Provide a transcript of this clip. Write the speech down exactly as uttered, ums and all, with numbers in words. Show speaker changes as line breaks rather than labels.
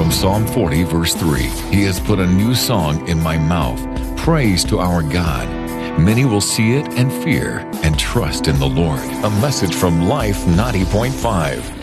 From Psalm forty, verse three, He has put a new song in my mouth, praise to our God. Many will see it and fear and trust in the Lord. A message from Life ninety point five.